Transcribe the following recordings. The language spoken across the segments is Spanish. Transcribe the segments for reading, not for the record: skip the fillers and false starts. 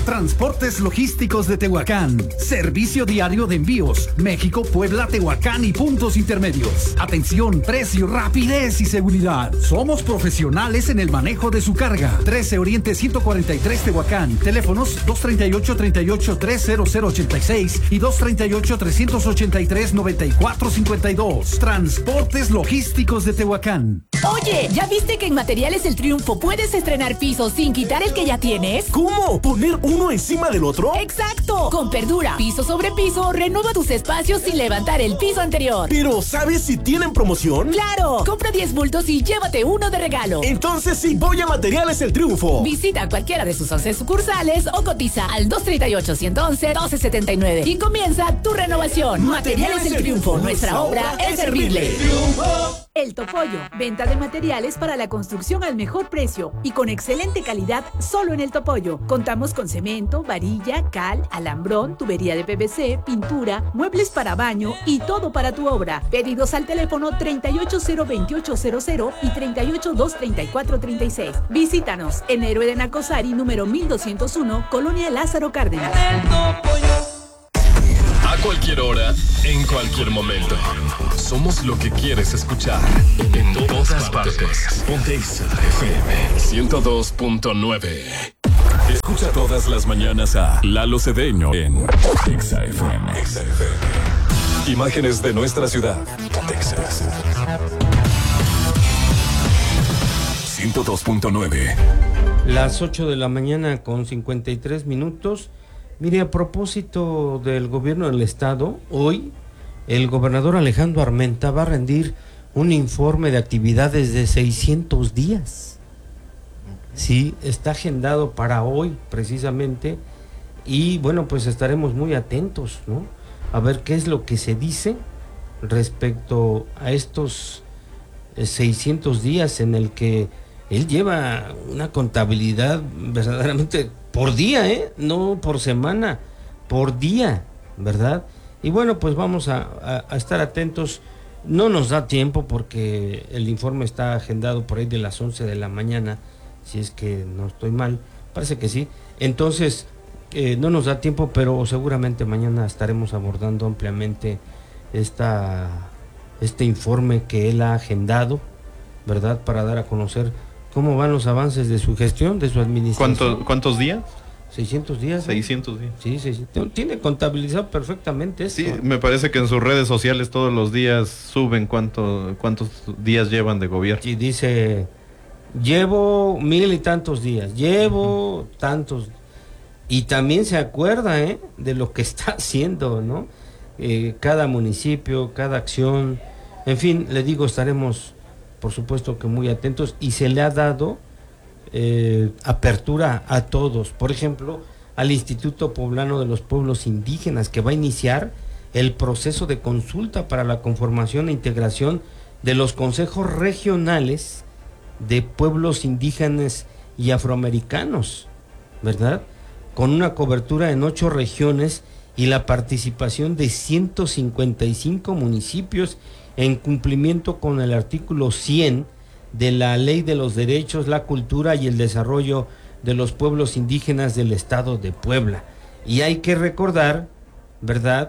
Transportes Logísticos de Tehuacán. Servicio diario de envíos. México, Puebla, Tehuacán y puntos intermedios. Atención, precio, rapidez y seguridad. Somos profesionales en el manejo de su carga. 13 Oriente 143 Tehuacán. Teléfonos 238-38-30086 y 238-383-9452. Transportes Logísticos de Tehuacán. Oye, ¿ya viste que en Materiales El Triunfo puedes estrenar pisos sin quitar el que ya tienes? ¿Cómo? ¿Poner uno encima del otro? ¡Exacto! Con Perdura, piso sobre piso, renueva tus espacios sin levantar el piso anterior. Pero, ¿sabes si tienen promoción? ¡Claro! Compra 10 bultos y llévate uno de regalo. Entonces sí voy a Materiales El Triunfo. Visita cualquiera de sus 11 sucursales o cotiza al 238-111-1279 y comienza tu renovación. Materiales El Triunfo, nuestra obra es servirle. El Topollo, venta de materiales para la construcción al mejor precio y con excelente calidad solo en El Topollo. Contamos con cemento, varilla, cal, alambrón, tubería de PVC, pintura, muebles para baño y todo para tu obra. Pedidos al teléfono 3802800 y 3823436. Visítanos en Héroe de Nacosari, número 1201, Colonia Lázaro Cárdenas. A cualquier hora, en cualquier momento. Somos lo que quieres escuchar. En todas partes. Ponte FM 102.9. Escucha todas las mañanas a Lalo Cedeño en Exa FM. Imágenes de nuestra ciudad. Texas. 102.9. Las 8 de la mañana con 53 minutos. Mire, a propósito del gobierno del estado, hoy el gobernador Alejandro Armenta va a rendir un informe de actividades de 600 días. Sí, está agendado para hoy precisamente y bueno, pues estaremos muy atentos, ¿no? A ver qué es lo que se dice respecto a estos 600 días en el que él lleva una contabilidad verdaderamente por día, no por semana, por día, ¿verdad? Y bueno, pues vamos a estar atentos. No nos da tiempo porque el informe está agendado por ahí de las 11 de la mañana, si es que no estoy mal, parece que sí. Entonces, no nos da tiempo, pero seguramente mañana estaremos abordando ampliamente este informe que él ha agendado, ¿verdad? Para dar a conocer cómo van los avances de su gestión, de su administración. ¿Cuántos días? 600 días. 600 días. Sí, tiene contabilizado perfectamente esto. Sí, me parece que en sus redes sociales todos los días suben cuántos días llevan de gobierno. Y dice, llevo 1000 y tantos días, llevo tantos. Y también se acuerda, de lo que está haciendo, ¿no? Cada municipio, cada acción. En fin, le digo, estaremos, por supuesto que muy atentos, y se le ha dado apertura a todos, por ejemplo al Instituto Poblano de los Pueblos Indígenas, que va a iniciar el proceso de consulta para la conformación e integración de los consejos regionales de pueblos indígenas y afroamericanos, ¿verdad? Con una cobertura en 8 regiones y la participación de 155 municipios en cumplimiento con el artículo 100 de la Ley de los Derechos, la Cultura y el Desarrollo de los Pueblos Indígenas del Estado de Puebla. Y hay que recordar, ¿verdad?,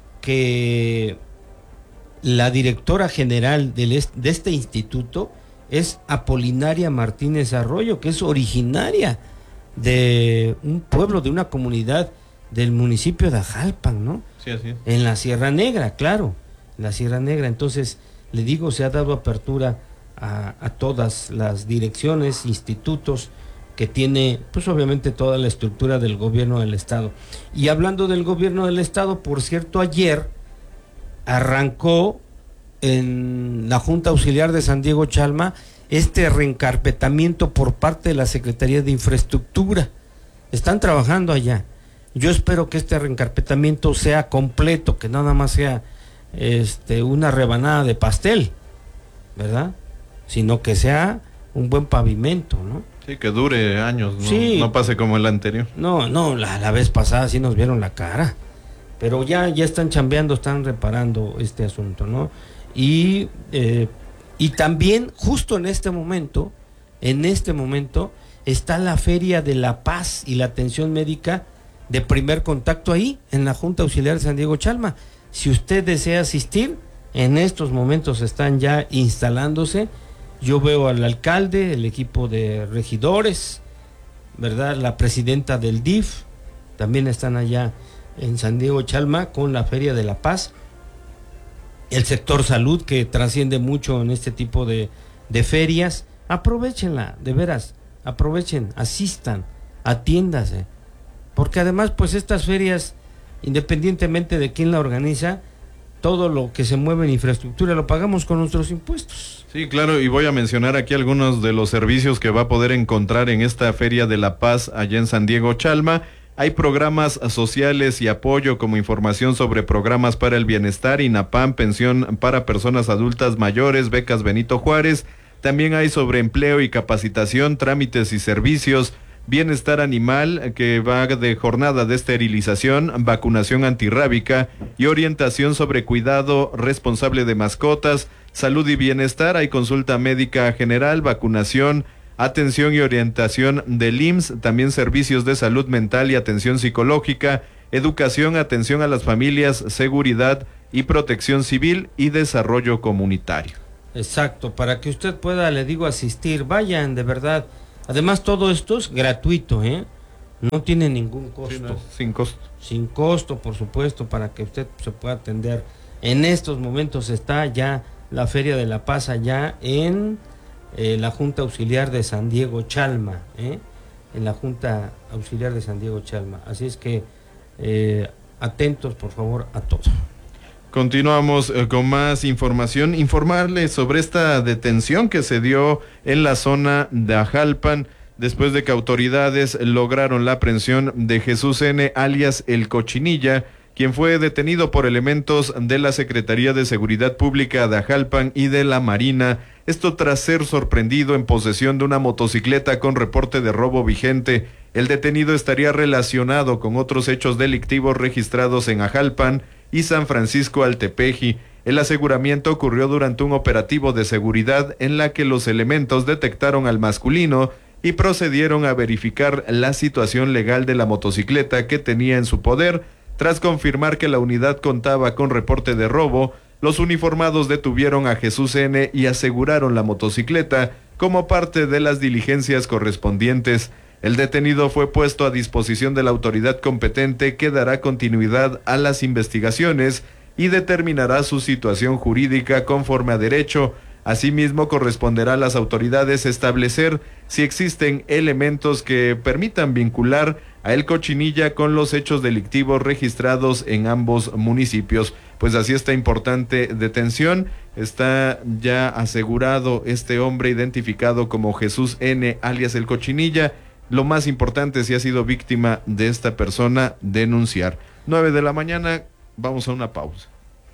que la directora general de este instituto es Apolinaria Martínez Arroyo, que es originaria de un pueblo, de una comunidad del municipio de Ajalpan, ¿no? Sí, así es. En la Sierra Negra, claro, en la Sierra Negra. Entonces, le digo, se ha dado apertura a todas las direcciones, institutos que tiene, pues obviamente toda la estructura del gobierno del estado. Y hablando del gobierno del estado, por cierto, ayer arrancó en la Junta Auxiliar de San Diego Chalma este reencarpetamiento por parte de la Secretaría de Infraestructura. Están trabajando allá. Yo espero que este reencarpetamiento sea completo, que no nada más sea una rebanada de pastel, ¿verdad? Sino que sea un buen pavimento, ¿no? Sí, que dure años, ¿no? Sí. No pase como el anterior. No, la vez pasada sí nos vieron la cara, pero ya están chambeando, están reparando este asunto, ¿no? Y también justo en este momento está la Feria de la Paz y la atención médica de primer contacto ahí, en la Junta Auxiliar de San Diego Chalma. Si usted desea asistir, en estos momentos están ya instalándose. Yo veo al alcalde, el equipo de regidores, ¿verdad? La presidenta del DIF, también están allá en San Diego Chalma con la Feria de la Paz. El sector salud, que trasciende mucho en este tipo de ferias. Aprovéchenla, de veras, aprovechen, asistan, atiéndase, porque además pues estas ferias, independientemente de quién la organiza, todo lo que se mueve en infraestructura lo pagamos con nuestros impuestos. Sí, claro, y voy a mencionar aquí algunos de los servicios que va a poder encontrar en esta Feria de la Paz allá en San Diego Chalma. Hay programas sociales y apoyo, como información sobre programas para el bienestar, INAPAM, pensión para personas adultas mayores, becas Benito Juárez. También hay sobre empleo y capacitación, trámites y servicios, bienestar animal, que va de jornada de esterilización, vacunación antirrábica y orientación sobre cuidado responsable de mascotas, salud y bienestar. Hay consulta médica general, vacunación, atención y orientación del IMSS, también servicios de salud mental y atención psicológica, educación, atención a las familias, seguridad y protección civil y desarrollo comunitario. Exacto, para que usted pueda, le digo, asistir, vayan, de verdad. Además, todo esto es gratuito, no tiene ningún costo. Sí, no, sin costo. Sin costo, por supuesto, para que usted se pueda atender. En estos momentos está ya la Feria de la Paz allá en la Junta Auxiliar de San Diego Chalma, en la Junta Auxiliar de San Diego Chalma. Así es que atentos, por favor, a todo. Continuamos con más información. Informarles sobre esta detención que se dio en la zona de Ajalpan, después de que autoridades lograron la aprehensión de Jesús N., alias El Cochinilla, quien fue detenido por elementos de la Secretaría de Seguridad Pública de Ajalpan y de la Marina. Esto tras ser sorprendido en posesión de una motocicleta con reporte de robo vigente. El detenido estaría relacionado con otros hechos delictivos registrados en Ajalpan y San Francisco Altepeji. El aseguramiento ocurrió durante un operativo de seguridad en la que los elementos detectaron al masculino y procedieron a verificar la situación legal de la motocicleta que tenía en su poder. Tras confirmar que la unidad contaba con reporte de robo, los uniformados detuvieron a Jesús N. y aseguraron la motocicleta como parte de las diligencias correspondientes. El detenido fue puesto a disposición de la autoridad competente, que dará continuidad a las investigaciones y determinará su situación jurídica conforme a derecho. Asimismo, corresponderá a las autoridades establecer si existen elementos que permitan vincular a El Cochinilla con los hechos delictivos registrados en ambos municipios. Pues así, esta importante detención. Está ya asegurado este hombre identificado como Jesús N., alias El Cochinilla. Lo más importante, si ha sido víctima de esta persona, denunciar. 9 de la mañana, vamos a una pausa.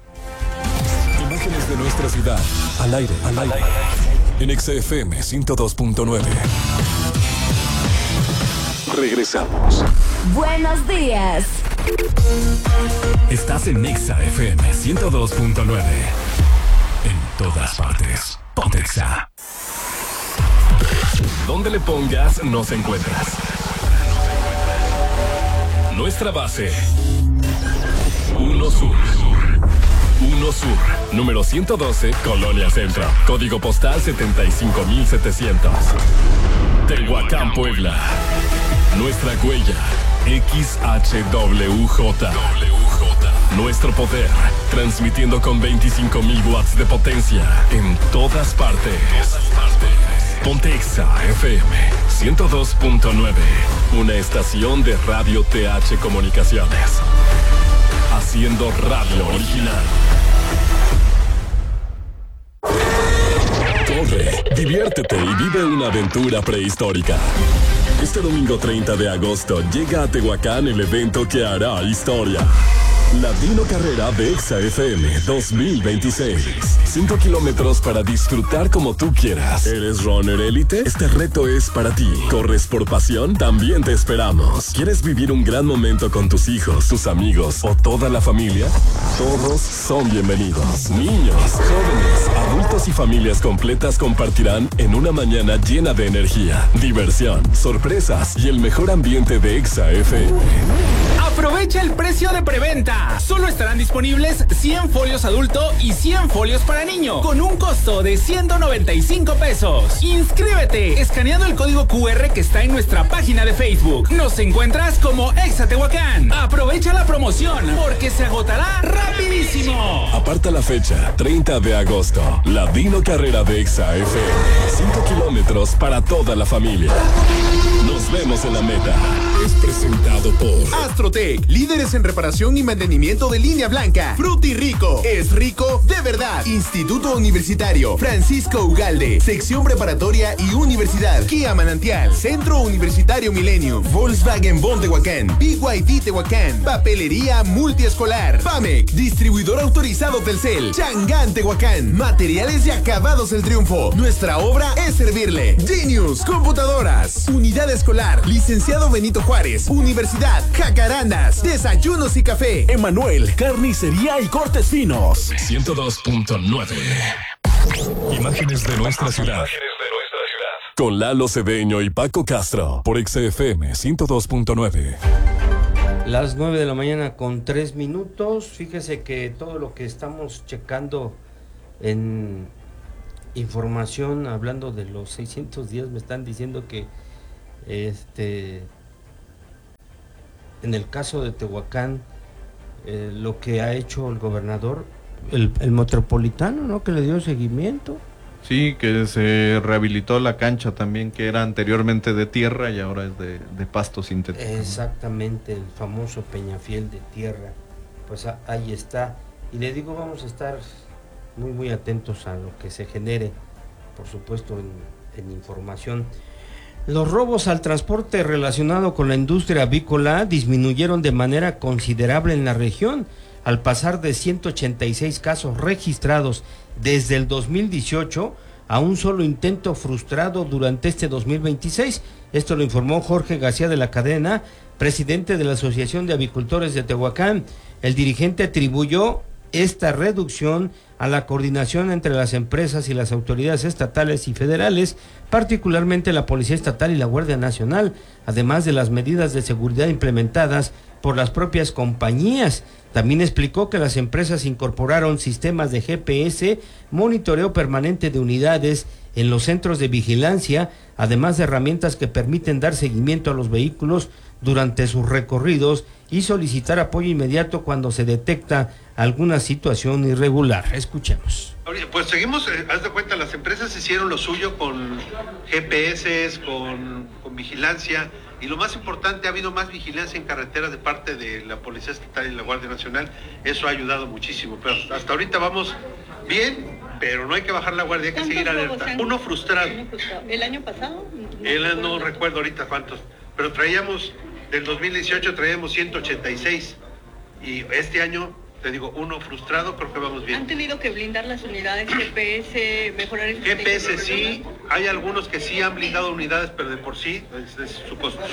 Imágenes de nuestra ciudad, al aire, en XFM 102.9. Regresamos. Buenos días. Estás en XFM 102.9. En todas partes. Ponte Exa. Donde le pongas, nos encuentras. Nuestra base. 1 Sur. 1 Sur, número 112, Colonia Centro. Código postal 75700. Tehuacán, Puebla. Nuestra huella, XHWJ. Nuestro poder, transmitiendo con 25,000 watts de potencia en todas partes. Ponte Exa FM 102.9, una estación de Radio TH Comunicaciones. Haciendo radio original. Corre, diviértete y vive una aventura prehistórica. Este domingo 30 de agosto llega a Tehuacán el evento que hará historia. Ladino Carrera de Exa FM 2026. 5 kilómetros para disfrutar como tú quieras. ¿Eres runner élite? Este reto es para ti. ¿Corres por pasión? También te esperamos. ¿Quieres vivir un gran momento con tus hijos, tus amigos o toda la familia? Todos son bienvenidos. Niños, jóvenes, adultos y familias completas compartirán en una mañana llena de energía, diversión, sorpresas y el mejor ambiente de Exa FM. Aprovecha el precio de preventa. Solo estarán disponibles 100 folios adulto y 100 folios para niño, con un costo de 195 pesos. Inscríbete escaneando el código QR que está en nuestra página de Facebook. Nos encuentras como Exa Tehuacán. Aprovecha la promoción porque se agotará rapidísimo. Aparta la fecha, 30 de agosto. Ladino Carrera de Exa FM. 5 kilómetros para toda la familia. Nos vemos en la meta. Es presentado por Astrotech, líderes en reparación y mantenimiento de línea blanca. Fruti Rico, es rico de verdad. Instituto Universitario Francisco Ugalde, sección preparatoria y universidad. Kia Manantial, Centro Universitario Millennium, Volkswagen Bon Tehuacán, BYD Tehuacán, Papelería Multiescolar, PAMEC, distribuidor autorizado Telcel, Changán Tehuacán, Materiales y Acabados El Triunfo. Nuestra obra es servirle. Genius Computadoras, Unidad Escolar, Licenciado Benito Juárez, Universidad Jacarandas, Desayunos y Café, Emanuel, Carnicería y Cortes Finos. 102.9. Imágenes de nuestra ciudad. Con Lalo Cedeño y Paco Castro por XFM 102.9. Las 9 de la mañana con 3 minutos. Fíjese que todo lo que estamos checando en información, hablando de los 600 días, me están diciendo que en el caso de Tehuacán, lo que ha hecho el gobernador, el metropolitano, ¿no? Que le dio seguimiento. Sí, que se rehabilitó la cancha también, que era anteriormente de tierra y ahora es de pasto sintético. Exactamente, el famoso Peñafiel de tierra. Pues ahí está. Y le digo, vamos a estar muy, muy atentos a lo que se genere, por supuesto, en información. Los robos al transporte relacionado con la industria avícola disminuyeron de manera considerable en la región, al pasar de 186 casos registrados desde el 2018 a un solo intento frustrado durante este 2026. Esto lo informó Jorge García de la Cadena, presidente de la Asociación de Avicultores de Tehuacán. El dirigente atribuyó esta reducción a la coordinación entre las empresas y las autoridades estatales y federales, particularmente la Policía Estatal y la Guardia Nacional, además de las medidas de seguridad implementadas por las propias compañías. También explicó que las empresas incorporaron sistemas de GPS, monitoreo permanente de unidades en los centros de vigilancia, además de herramientas que permiten dar seguimiento a los vehículos durante sus recorridos y solicitar apoyo inmediato cuando se detecta alguna situación irregular. Escuchemos. Pues seguimos, haz de cuenta, las empresas hicieron lo suyo con GPS, con vigilancia, y lo más importante, ha habido más vigilancia en carretera de parte de la Policía Estatal y la Guardia Nacional. Eso ha ayudado muchísimo, pero hasta ahorita vamos bien, pero no hay que bajar la guardia, hay que seguir alerta. Uno frustrado. ¿El año pasado? No recuerdo ahorita cuántos, pero del 2018 traíamos 186, y este año, te digo, uno frustrado, creo que vamos bien. ¿Han tenido que blindar las unidades GPS, mejorar el GPS sí, hay algunos que sí han blindado unidades, pero de por sí, ese es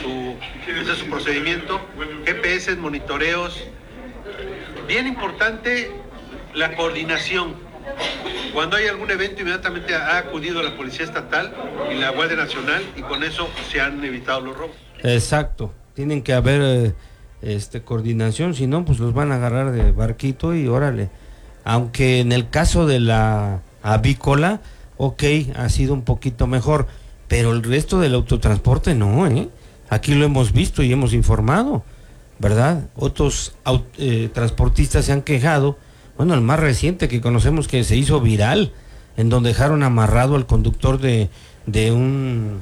su procedimiento. GPS, monitoreos. Bien importante, la coordinación. Cuando hay algún evento, inmediatamente ha acudido la Policía Estatal y la Guardia Nacional, y con eso se han evitado los robos. Exacto, tienen que haber coordinación, si no, pues los van a agarrar de barquito y órale. Aunque en el caso de la avícola, ok, ha sido un poquito mejor, pero el resto del autotransporte no, aquí lo hemos visto y hemos informado, ¿verdad? Otros transportistas se han quejado. Bueno, el más reciente que conocemos, que se hizo viral, en donde dejaron amarrado al conductor de un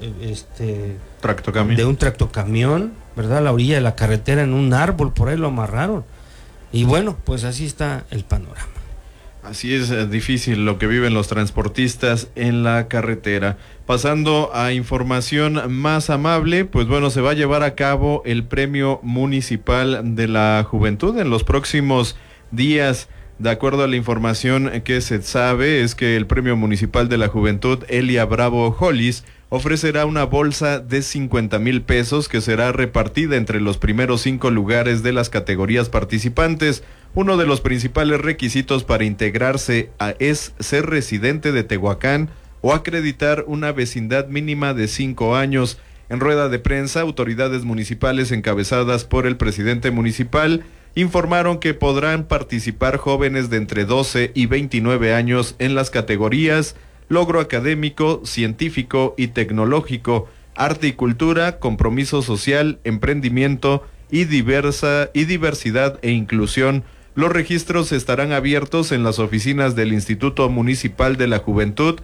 tractocamión, ¿verdad? A la orilla de la carretera, en un árbol, por ahí lo amarraron. Y bueno, pues así está el panorama. Así es difícil lo que viven los transportistas en la carretera. Pasando a información más amable, pues bueno, se va a llevar a cabo el Premio Municipal de la Juventud en los próximos días. De acuerdo a la información que se sabe, es que el Premio Municipal de la Juventud Elia Bravo Hollis ofrecerá una bolsa de 50,000 pesos que será repartida entre los primeros 5 lugares de las categorías participantes. Uno de los principales requisitos para integrarse es ser residente de Tehuacán o acreditar una vecindad mínima de 5 años. En rueda de prensa, autoridades municipales encabezadas por el presidente municipal informaron que podrán participar jóvenes de entre 12 y 29 años en las categorías logro académico, científico y tecnológico, arte y cultura, compromiso social, emprendimiento y diversidad e inclusión. Los registros estarán abiertos en las oficinas del Instituto Municipal de la Juventud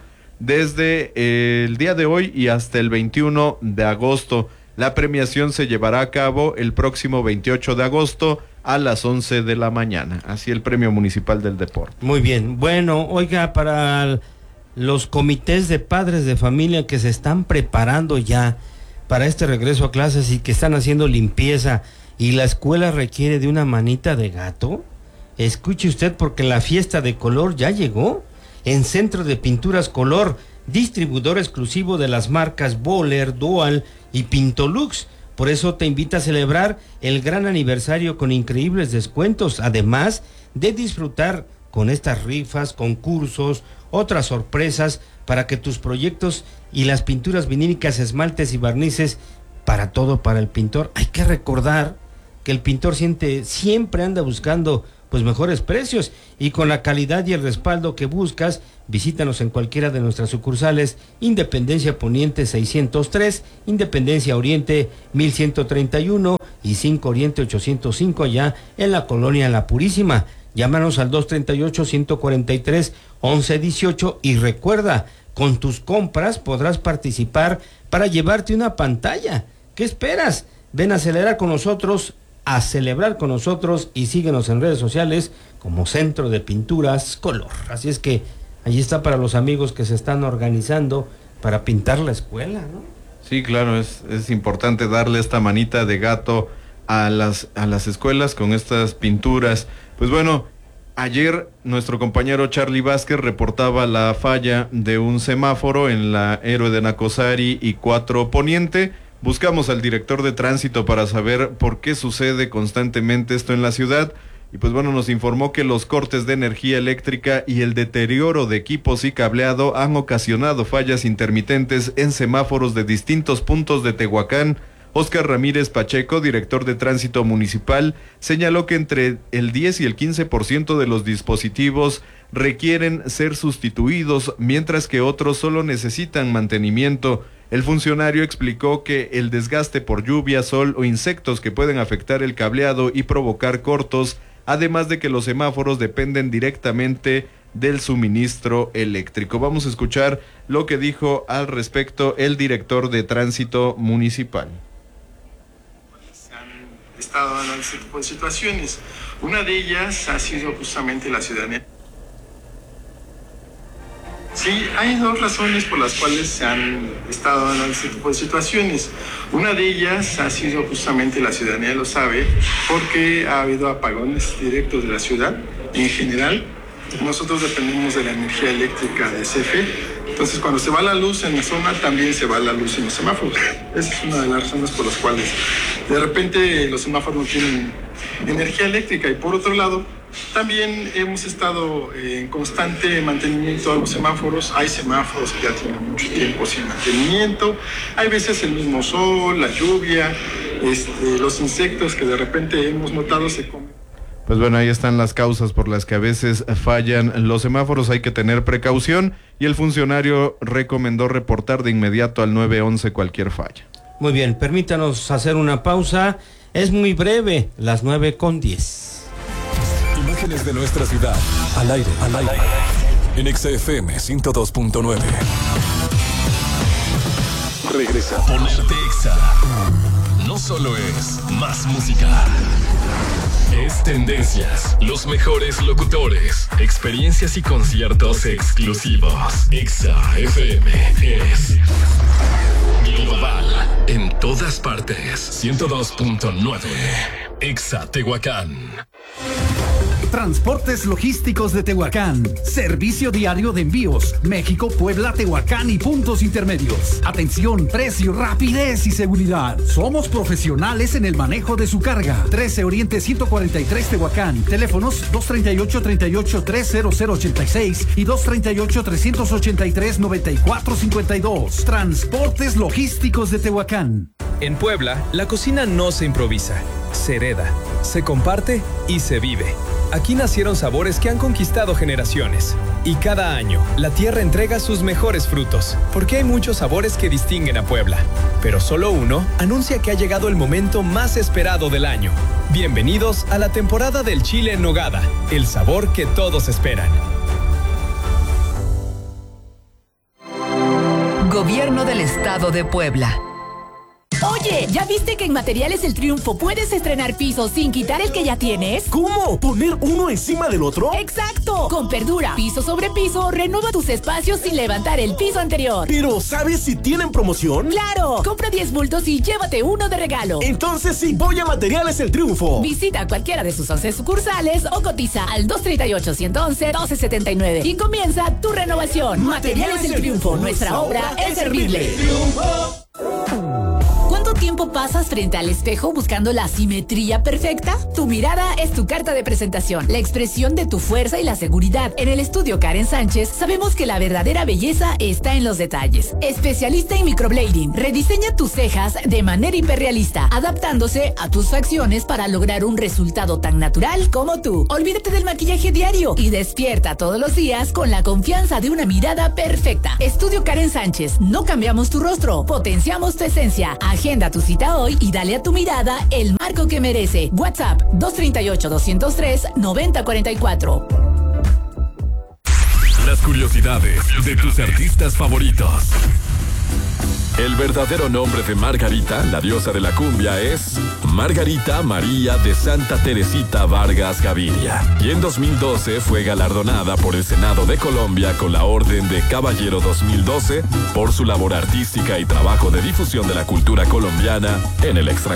desde el día de hoy y hasta el 21 de agosto. La premiación se llevará a cabo el próximo 28 de agosto a las 11 de la mañana. Así el Premio Municipal del Deporte. Muy bien. Bueno, oiga, para los comités de padres de familia que se están preparando ya para este regreso a clases y que están haciendo limpieza y la escuela requiere de una manita de gato, escuche usted porque la fiesta de color ya llegó en Centro de Pinturas Color, distribuidor exclusivo de las marcas Boller, Dual y Pintolux. Por eso te invita a celebrar el gran aniversario con increíbles descuentos, además de disfrutar con estas rifas, concursos, otras sorpresas para que tus proyectos y las pinturas vinílicas, esmaltes y barnices, para todo para el pintor. Hay que recordar que el pintor siempre anda buscando pues mejores precios, y con la calidad y el respaldo que buscas, visítanos en cualquiera de nuestras sucursales: Independencia Poniente 603, Independencia Oriente 1131 y 5 Oriente 805 allá en la colonia La Purísima. Llámanos al 238-143-1118 y recuerda, con tus compras podrás participar para llevarte una pantalla. ¿Qué esperas? Ven a celebrar con nosotros y síguenos en redes sociales como Centro de Pinturas Color. Así es que allí está para los amigos que se están organizando para pintar la escuela, ¿no? Sí, claro, es importante darle esta manita de gato a las escuelas con estas pinturas. Pues bueno, ayer nuestro compañero Charlie Vázquez reportaba la falla de un semáforo en la Héroe de Nacosari y 4 Poniente. Buscamos al director de tránsito para saber por qué sucede constantemente esto en la ciudad. Y pues bueno, nos informó que los cortes de energía eléctrica y el deterioro de equipos y cableado han ocasionado fallas intermitentes en semáforos de distintos puntos de Tehuacán. Óscar Ramírez Pacheco, director de tránsito municipal, señaló que entre el 10 y el 15% de los dispositivos requieren ser sustituidos, mientras que otros solo necesitan mantenimiento. El funcionario explicó que el desgaste por lluvia, sol o insectos que pueden afectar el cableado y provocar cortos, además de que los semáforos dependen directamente del suministro eléctrico. Vamos a escuchar lo que dijo al respecto el director de tránsito municipal. Han estado en ese tipo de situaciones. Una de ellas ha sido justamente la ciudadanía. Sí, hay 2 razones por las cuales se han estado dando ese tipo de situaciones. Una de ellas ha sido justamente, la ciudadanía lo sabe, porque ha habido apagones directos de la ciudad en general. Nosotros dependemos de la energía eléctrica de CFE. Entonces, cuando se va la luz en la zona, también se va la luz en los semáforos. Esa es una de las razones por las cuales de repente los semáforos no tienen energía eléctrica. Y por otro lado, también hemos estado en constante mantenimiento a los semáforos. Hay semáforos que ya tienen mucho tiempo sin mantenimiento. Hay veces el mismo sol, la lluvia, los insectos que de repente hemos notado se comen. Pues bueno, ahí están las causas por las que a veces fallan los semáforos. Hay que tener precaución y el funcionario recomendó reportar de inmediato al 911 cualquier falla. Muy bien, permítanos hacer una pausa. Es muy breve, las 9:10. Imágenes de nuestra ciudad, al aire, en XFM 102.9. Regresa. Ponerte Exa. No solo es más música. Es tendencias, los mejores locutores, experiencias y conciertos exclusivos. Exa FM es global, en todas partes. 102.9 Exa Tehuacán. Transportes Logísticos de Tehuacán. Servicio diario de envíos. México, Puebla, Tehuacán y puntos intermedios. Atención, precio, rapidez y seguridad. Somos profesionales en el manejo de su carga. 13 Oriente 143 Tehuacán. Teléfonos 238-38-30086 y 238-383-9452. Transportes Logísticos de Tehuacán. En Puebla, la cocina no se improvisa, se hereda, se comparte y se vive. Aquí nacieron sabores que han conquistado generaciones. Y cada año, la tierra entrega sus mejores frutos, porque hay muchos sabores que distinguen a Puebla. Pero solo uno anuncia que ha llegado el momento más esperado del año. Bienvenidos a la temporada del chile en nogada, el sabor que todos esperan. Gobierno del Estado de Puebla. Oye, ¿ya viste que en Materiales El Triunfo puedes estrenar pisos sin quitar el que ya tienes? ¿Cómo? ¿Poner uno encima del otro? ¡Exacto! Con Perdura, piso sobre piso, renueva tus espacios sin levantar el piso anterior. Pero, ¿sabes si tienen promoción? ¡Claro! Compra 10 bultos y llévate uno de regalo. Entonces sí, voy a Materiales El Triunfo. Visita cualquiera de sus 11 sucursales o cotiza al 238-111-1279 y comienza tu renovación. Materiales El Triunfo, nuestra obra es servirle. ¿Cuánto tiempo pasas frente al espejo buscando la simetría perfecta? Tu mirada es tu carta de presentación, la expresión de tu fuerza y la seguridad. En el estudio Karen Sánchez sabemos que la verdadera belleza está en los detalles. Especialista en microblading, rediseña tus cejas de manera hiperrealista, adaptándose a tus facciones para lograr un resultado tan natural como tú. Olvídate del maquillaje diario y despierta todos los días con la confianza de una mirada perfecta. Estudio Karen Sánchez, no cambiamos tu rostro, potenciamos tu esencia. Agenda tu cita hoy y dale a tu mirada el marco que merece. WhatsApp 238-203-9044. Las curiosidades de tus artistas favoritos. El verdadero nombre de Margarita, la diosa de la cumbia, es Margarita María de Santa Teresita Vargas Gaviria. Y en 2012 fue galardonada por el Senado de Colombia con la Orden de Caballero 2012 por su labor artística y trabajo de difusión de la cultura colombiana en el extranjero.